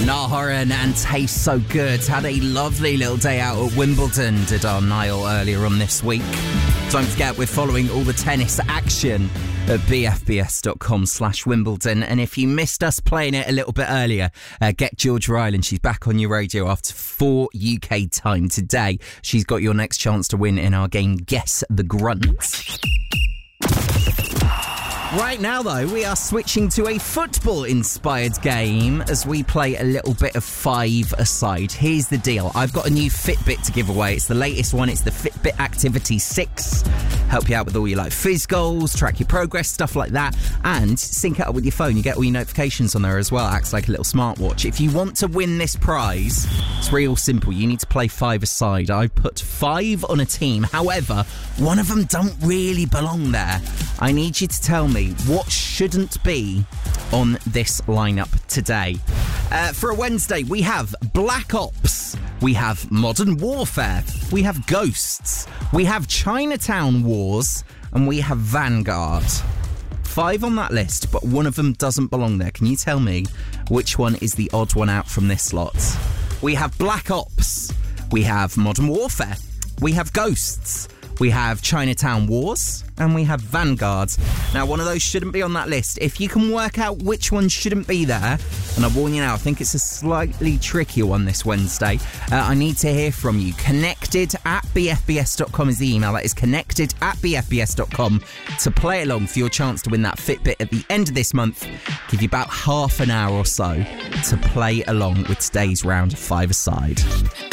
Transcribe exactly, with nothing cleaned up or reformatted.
Nahoran and Taste So Good had a lovely little day out at Wimbledon, did our Niall earlier on this week. Don't forget, we're following all the tennis action at bfbs.com slash Wimbledon. And if you missed us playing it a little bit earlier, uh, get Georgia Ryland. She's back on your radio after four U K time today. She's got your next chance to win in our game Guess the Grunt. Right now, though, we are switching to a football-inspired game as we play a little bit of five-a-side. Here's the deal. I've got a new Fitbit to give away. It's the latest one. It's the Fitbit Activity six. Help you out with all your like fizz goals, track your progress, stuff like that, and sync it up with your phone. You get all your notifications on there as well. Acts like a little smartwatch. If you want to win this prize, it's real simple. You need to play five-a-side. I've put five on a team. However, one of them don't really belong there. I need you to tell me what shouldn't be on this lineup today. Uh, for a Wednesday, we have Black Ops, we have Modern Warfare, we have Ghosts, we have Chinatown Wars, and we have Vanguard. Five on that list, but one of them doesn't belong there. Can you tell me which one is the odd one out from this slot? We have Black Ops, we have Modern Warfare, we have Ghosts, we have Chinatown Wars, and we have Vanguard. Now, one of those shouldn't be on that list. If you can work out which one shouldn't be there, and I warn you now, I think it's a slightly trickier one this Wednesday, uh, I need to hear from you. Connected at b f b s dot com is the email. That is connected at b f b s dot com to play along for your chance to win that Fitbit at the end of this month. Give you about half an hour or so to play along with today's round of five-a-side.